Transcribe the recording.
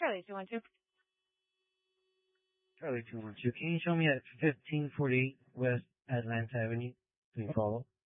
Charlie 212. Charlie 212. Can you show me at 1548 West Atlanta Avenue? Can you follow?